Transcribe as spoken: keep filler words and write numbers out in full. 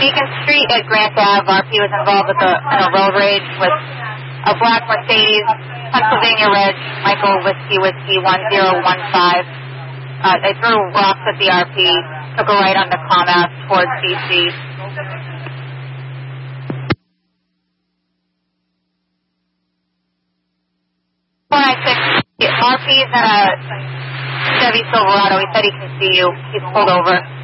Beacon Street at Grant Ave. R P was involved with a, in a road rage with a black Mercedes, Pennsylvania Red, Michael Whiskey Whiskey one zero one five. Uh, they threw rocks at the R P, took a right onto Commerce towards D C. four nine six, R P's in a Chevy Silverado. He said he can see you. He's pulled over.